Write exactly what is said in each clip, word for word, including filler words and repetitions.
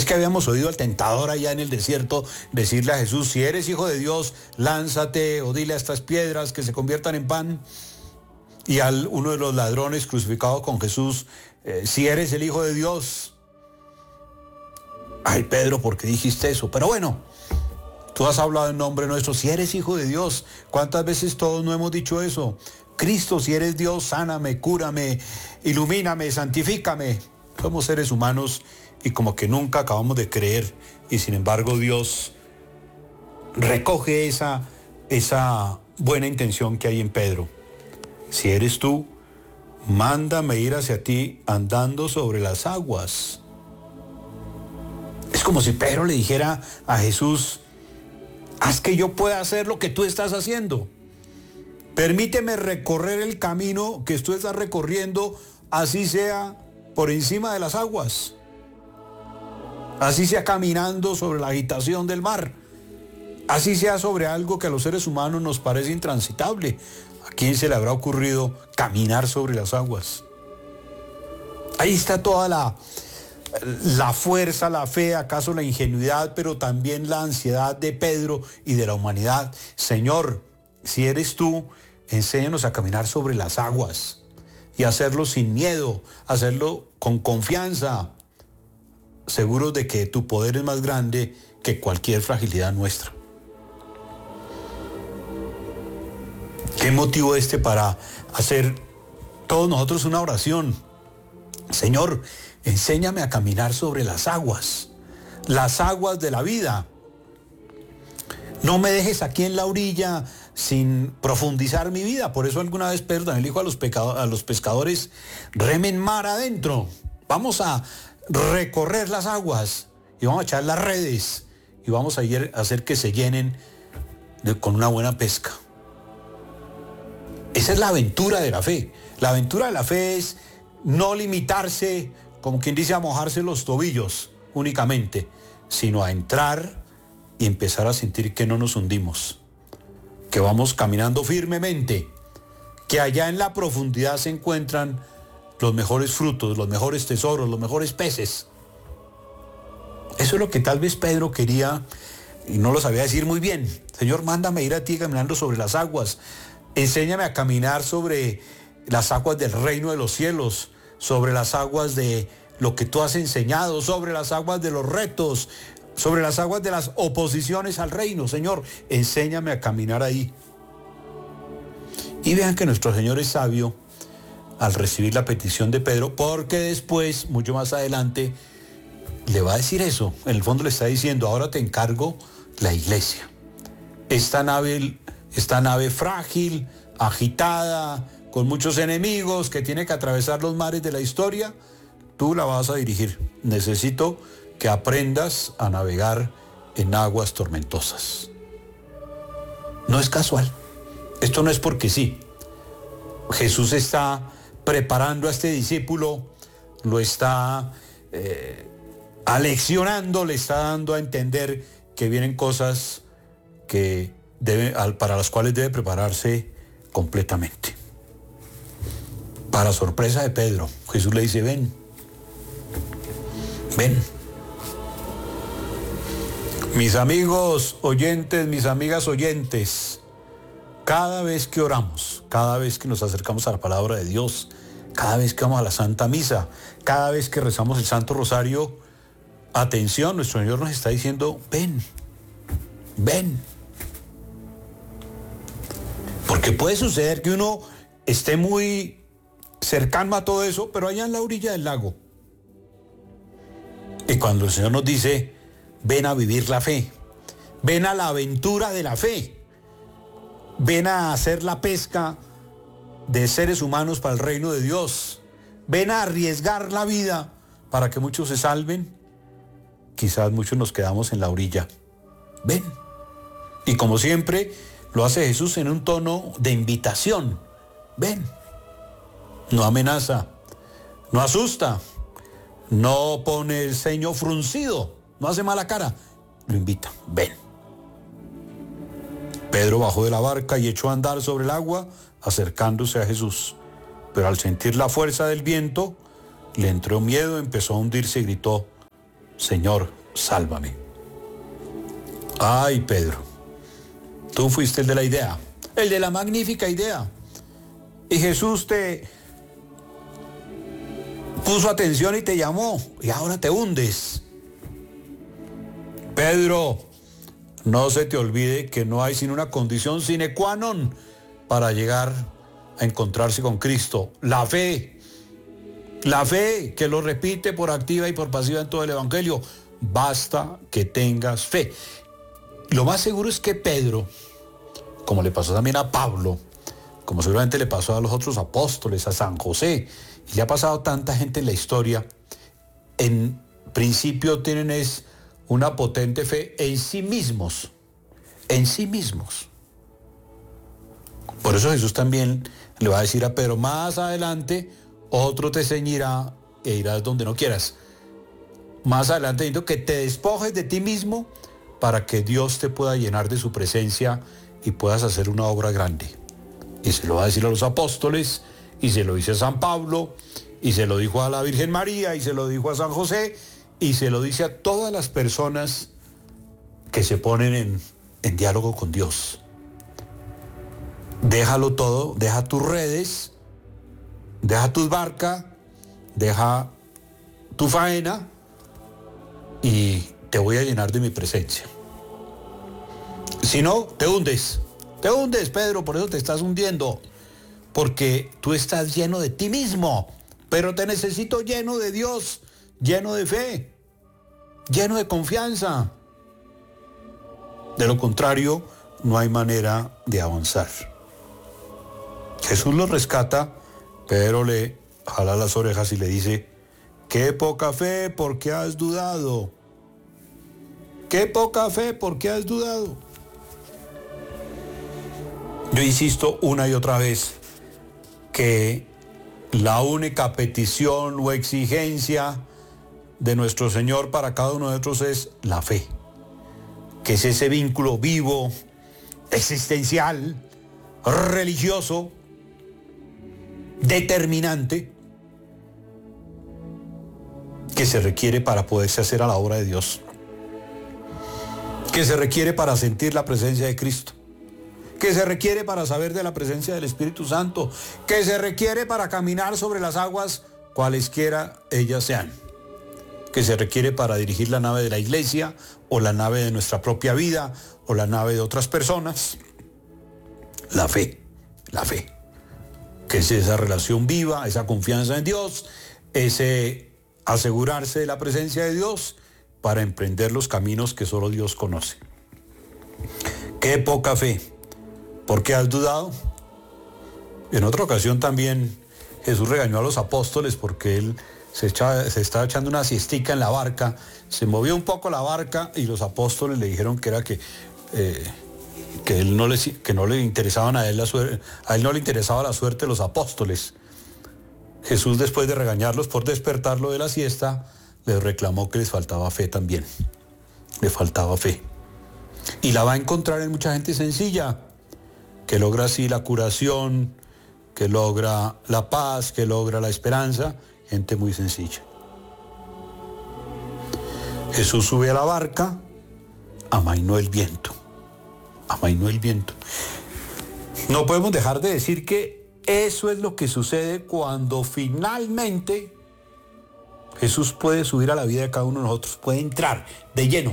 que habíamos oído al tentador allá en el desierto decirle a Jesús, si eres hijo de Dios, lánzate o dile a estas piedras que se conviertan en pan. Y al uno de los ladrones crucificado con Jesús, eh, si eres el hijo de Dios. Ay, Pedro, ¿por qué dijiste eso? Pero bueno, tú has hablado en nombre nuestro, si eres hijo de Dios. ¿Cuántas veces todos no hemos dicho eso? Cristo, si eres Dios, sáname, cúrame, ilumíname, santifícame. Somos seres humanos y como que nunca acabamos de creer. Y sin embargo Dios recoge esa, esa buena intención que hay en Pedro. Si eres tú, mándame ir hacia ti andando sobre las aguas. Es como si Pedro le dijera a Jesús, haz que yo pueda hacer lo que tú estás haciendo. Permíteme recorrer el camino que tú estás recorriendo, así sea por encima de las aguas. Así sea caminando sobre la agitación del mar. Así sea sobre algo que a los seres humanos nos parece intransitable. ¿A quién se le habrá ocurrido caminar sobre las aguas? Ahí está toda la, la fuerza, la fe, acaso la ingenuidad, pero también la ansiedad de Pedro y de la humanidad. Señor, si eres tú, enséñanos a caminar sobre las aguas y hacerlo sin miedo, hacerlo con confianza, seguros de que tu poder es más grande que cualquier fragilidad nuestra. ¿Qué motivo este para hacer todos nosotros una oración? Señor, enséñame a caminar sobre las aguas, las aguas de la vida. No me dejes aquí en la orilla sin profundizar mi vida. Por eso alguna vez Pedro también dijo a los, pecado, a los pescadores, remen mar adentro. Vamos a recorrer las aguas y vamos a echar las redes y vamos a ir a hacer que se llenen de, con una buena pesca. Esa es la aventura de la fe. La aventura de la fe es no limitarse, como quien dice, a mojarse los tobillos únicamente, sino a entrar y empezar a sentir que no nos hundimos, que vamos caminando firmemente, que allá en la profundidad se encuentran los mejores frutos, los mejores tesoros, los mejores peces. Eso es lo que tal vez Pedro quería y no lo sabía decir muy bien. Señor, mándame ir a ti caminando sobre las aguas. Enséñame a caminar sobre las aguas del reino de los cielos, sobre las aguas de lo que tú has enseñado, sobre las aguas de los retos, sobre las aguas de las oposiciones al reino. Señor, enséñame a caminar ahí. Y vean que nuestro Señor es sabio al recibir la petición de Pedro, porque después, mucho más adelante, le va a decir eso. En el fondo le está diciendo, ahora te encargo la iglesia. Esta nave, esta nave frágil, agitada, con muchos enemigos, que tiene que atravesar los mares de la historia, tú la vas a dirigir. Necesito que aprendas a navegar en aguas tormentosas. No es casual. Esto no es porque sí. Jesús está preparando a este discípulo, lo está eh, aleccionando, le está dando a entender que vienen cosas que debe, para las cuales debe prepararse completamente. Para sorpresa de Pedro, Jesús le dice, ven, ven. Mis amigos oyentes, mis amigas oyentes, cada vez que oramos, cada vez que nos acercamos a la palabra de Dios, cada vez que vamos a la Santa Misa, cada vez que rezamos el Santo Rosario, atención, nuestro Señor nos está diciendo, ven, ven. Porque puede suceder que uno esté muy cercano a todo eso, pero allá en la orilla del lago. Y cuando el Señor nos dice, ven a vivir la fe, ven a la aventura de la fe, ven a hacer la pesca de seres humanos para el reino de Dios, ven a arriesgar la vida para que muchos se salven, quizás muchos nos quedamos en la orilla. Ven. Y como siempre, lo hace Jesús en un tono de invitación. Ven. No amenaza, no asusta, no pone el ceño fruncido, no hace mala cara, lo invita, ven. Pedro bajó de la barca y echó a andar sobre el agua, acercándose a Jesús. Pero al sentir la fuerza del viento, le entró miedo, empezó a hundirse y gritó, Señor, sálvame. Ay, Pedro, tú fuiste el de la idea, el de la magnífica idea. Y Jesús te puso atención y te llamó, y ahora te hundes. Pedro, no se te olvide que no hay sino una condición sine qua non para llegar a encontrarse con Cristo: la fe. La fe, que lo repite por activa y por pasiva en todo el Evangelio. Basta que tengas fe. Lo más seguro es que Pedro, como le pasó también a Pablo, como seguramente le pasó a los otros apóstoles, a San José, y le ha pasado a tanta gente en la historia, en principio tienen es una potente fe en sí mismos, en sí mismos. Por eso Jesús también le va a decir a Pedro, más adelante, otro te ceñirá e irás donde no quieras. Más adelante diciendo que te despojes de ti mismo para que Dios te pueda llenar de su presencia y puedas hacer una obra grande. Y se lo va a decir a los apóstoles, y se lo dice a San Pablo, y se lo dijo a la Virgen María, y se lo dijo a San José, y se lo dice a todas las personas que se ponen en, en diálogo con Dios. Déjalo todo, deja tus redes, deja tus barcas, deja tu faena y te voy a llenar de mi presencia. Si no, te hundes, te hundes, Pedro, por eso te estás hundiendo, porque tú estás lleno de ti mismo, pero te necesito lleno de Dios, lleno de fe, lleno de confianza. De lo contrario, no hay manera de avanzar. Jesús lo rescata, pero le jala las orejas y le dice, qué poca fe, ¿por qué has dudado? Qué poca fe, ¿por qué has dudado? Yo insisto una y otra vez que la única petición o exigencia de nuestro Señor para cada uno de nosotros es la fe, que es ese vínculo vivo, existencial, religioso, determinante, que se requiere para poderse hacer a la obra de Dios, que se requiere para sentir la presencia de Cristo, que se requiere para saber de la presencia del Espíritu Santo, que se requiere para caminar sobre las aguas, cualesquiera ellas sean, que se requiere para dirigir la nave de la iglesia, o la nave de nuestra propia vida, o la nave de otras personas. La fe, la fe, que es esa relación viva, esa confianza en Dios, ese asegurarse de la presencia de Dios para emprender los caminos que solo Dios conoce. Qué poca fe. ¿Por qué has dudado? En otra ocasión también Jesús regañó a los apóstoles porque él se, echa, se estaba echando una siestica en la barca, se movió un poco la barca y los apóstoles le dijeron que era que, eh, que, él no les, que no le interesaban a él la suerte, a él no le interesaba la suerte de los apóstoles. Jesús, después de regañarlos por despertarlo de la siesta, les reclamó que les faltaba fe también. Le faltaba fe. Y la va a encontrar en mucha gente sencilla, que logra así la curación, que logra la paz, que logra la esperanza, gente muy sencilla. Jesús sube a la barca, amainó el viento, amainó el viento. No podemos dejar de decir que eso es lo que sucede cuando finalmente Jesús puede subir a la vida de cada uno de nosotros, puede entrar de lleno.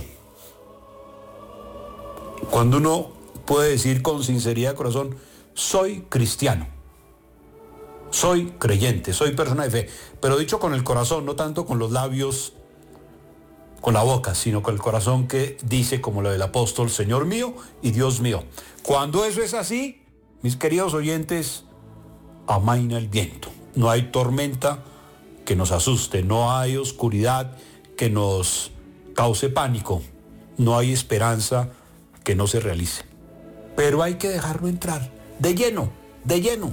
Cuando uno puede decir con sinceridad de corazón, soy cristiano, soy creyente, soy persona de fe, pero dicho con el corazón, no tanto con los labios, con la boca, sino con el corazón que dice como lo del apóstol, Señor mío y Dios mío. Cuando eso es así, mis queridos oyentes, amaina el viento. No hay tormenta que nos asuste, no hay oscuridad que nos cause pánico, no hay esperanza que no se realice. Pero hay que dejarlo entrar, de lleno, de lleno.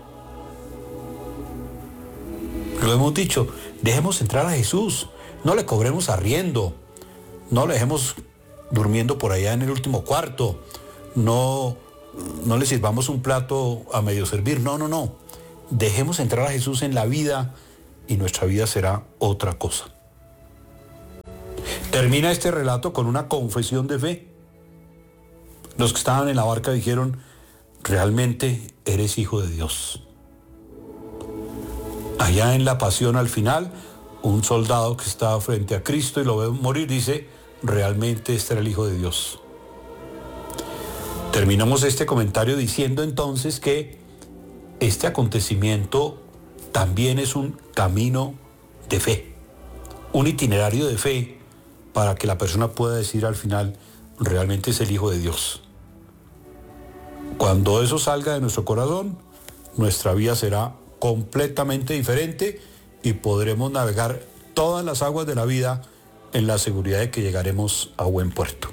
Lo hemos dicho, dejemos entrar a Jesús, no le cobremos arriendo, no le dejemos durmiendo por allá en el último cuarto, no, no le sirvamos un plato a medio servir, no, no, no. Dejemos entrar a Jesús en la vida y nuestra vida será otra cosa. Termina este relato con una confesión de fe. Los que estaban en la barca dijeron, realmente eres hijo de Dios. Allá en la pasión al final, un soldado que estaba frente a Cristo y lo ve morir dice, realmente este era el Hijo de Dios. Terminamos este comentario diciendo entonces que este acontecimiento también es un camino de fe, un itinerario de fe para que la persona pueda decir al final, realmente es el Hijo de Dios. Cuando eso salga de nuestro corazón, nuestra vida será completamente diferente y podremos navegar todas las aguas de la vida en la seguridad de que llegaremos a buen puerto.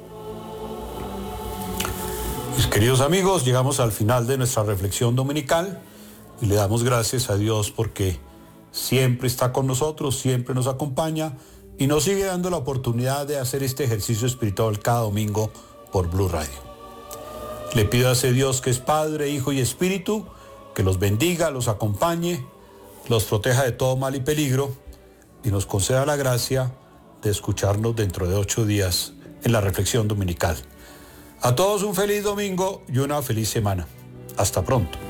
Mis queridos amigos, llegamos al final de nuestra reflexión dominical y le damos gracias a Dios porque siempre está con nosotros, siempre nos acompaña y nos sigue dando la oportunidad de hacer este ejercicio espiritual cada domingo por Blue Radio. Le pido a ese Dios que es Padre, Hijo y Espíritu, que los bendiga, los acompañe, los proteja de todo mal y peligro y nos conceda la gracia de escucharnos dentro de ocho días en la reflexión dominical. A todos un feliz domingo y una feliz semana. Hasta pronto.